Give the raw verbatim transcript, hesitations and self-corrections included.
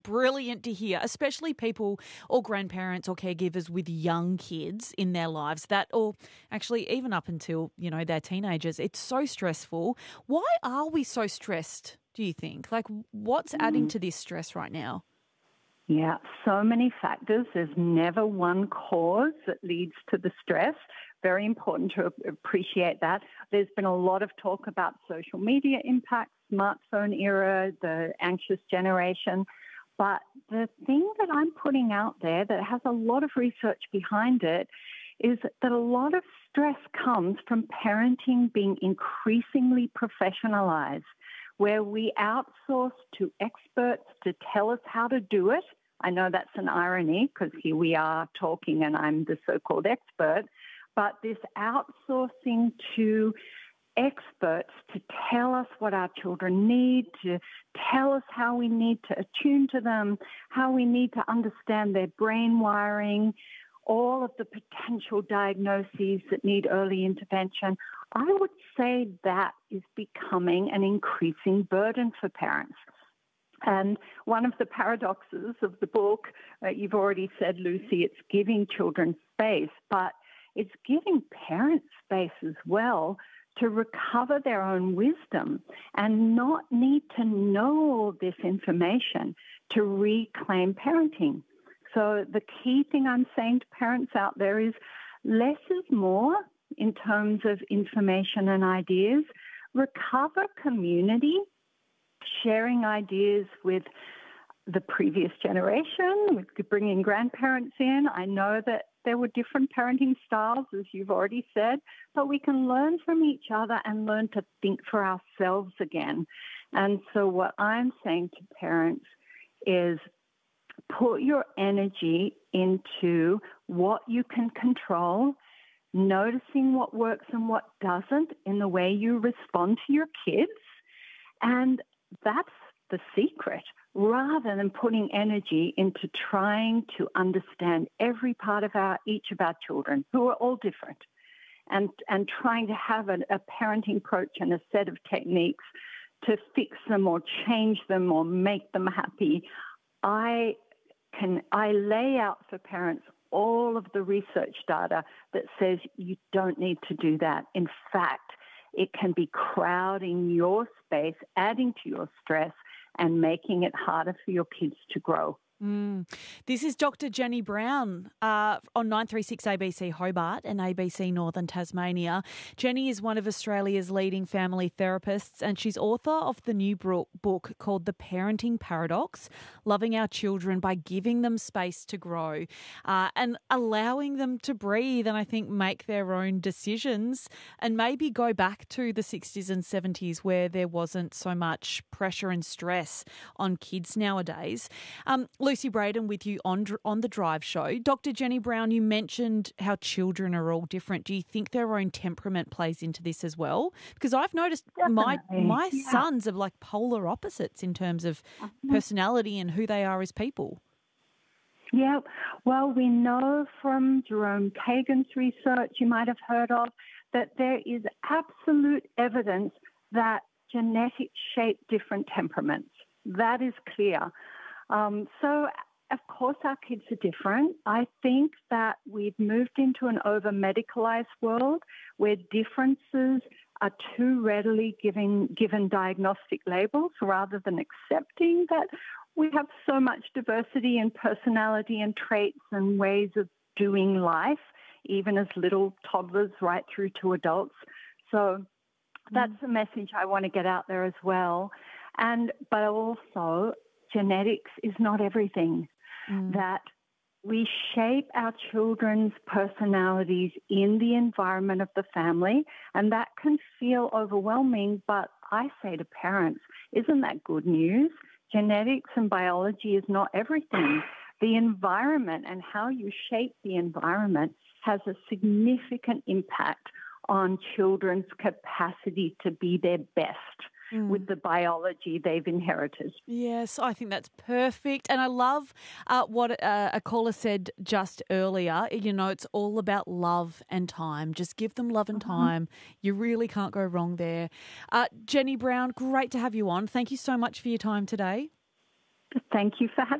brilliant to hear, especially people or grandparents or caregivers with young kids in their lives that, or actually even up until, you know, they're teenagers. It's so stressful. Why are we so stressed, do you think? Like, what's adding to this stress right now? Yeah, so many factors. There's never one cause that leads to the stress. Very important to appreciate that. There's been a lot of talk about social media impact, smartphone era, the anxious generation. But the thing that I'm putting out there that has a lot of research behind it is that a lot of stress comes from parenting being increasingly professionalized, where we outsource to experts to tell us how to do it. I know that's an irony because here we are talking and I'm the so-called expert, but this outsourcing to experts to tell us what our children need, to tell us how we need to attune to them, how we need to understand their brain wiring, all of the potential diagnoses that need early intervention. I would say that is becoming an increasing burden for parents. And one of the paradoxes of the book, uh, you've already said, Lucy, it's giving children space, but it's giving parents space as well to recover their own wisdom and not need to know all this information to reclaim parenting. So the key thing I'm saying to parents out there is less is more in terms of information and ideas. Recover community, sharing ideas with the previous generation, with bringing grandparents in. I know that there were different parenting styles, as you've already said, but we can learn from each other and learn to think for ourselves again. And so what I'm saying to parents is put your energy into what you can control, noticing what works and what doesn't in the way you respond to your kids. And that's the secret, rather than putting energy into trying to understand every part of our, each of our children, who are all different, and, and trying to have a, a parenting approach and a set of techniques to fix them or change them or make them happy. I can, I lay out for parents all of the research data that says you don't need to do that. In fact, it can be crowding your space, adding to your stress, and making it harder for your kids to grow. Mm. This is Doctor Jenny Brown uh, on nine three six A B C Hobart and A B C Northern Tasmania. Jenny is one of Australia's leading family therapists, and she's author of the new book called The Parenting Paradox, Loving Our Children by Giving Them Space to Grow uh, and allowing them to breathe and I think make their own decisions and maybe go back to the sixties and seventies where there wasn't so much pressure and stress on kids nowadays. Um, Lucy Braden with you on on the Drive Show. Doctor Jenny Brown, you mentioned how children are all different. Do you think their own temperament plays into this as well? Because I've noticed Definitely. my my yeah. sons are like polar opposites in terms of mm-hmm. personality and who they are as people. Yeah, well, we know from Jerome Kagan's research you might have heard of that there is absolute evidence that genetics shape different temperaments. That is clear. Um, so, of course, our kids are different. I think that we've moved into an over-medicalized world where differences are too readily given, given diagnostic labels rather than accepting that we have so much diversity in personality and traits and ways of doing life, even as little toddlers right through to adults. So that's mm. a message I want to get out there as well. And but also, genetics is not everything, mm. that we shape our children's personalities in the environment of the family, and that can feel overwhelming, but I say to parents, isn't that good news? Genetics and biology is not everything. The environment and how you shape the environment has a significant impact on children's capacity to be their best. Mm. with the biology they've inherited. Yes, I think that's perfect. And I love uh, what uh, a caller said just earlier. You know, it's all about love and time. Just give them love and mm-hmm. time. You really can't go wrong there. Uh, Jenny Brown, great to have you on. Thank you so much for your time today. Thank you for having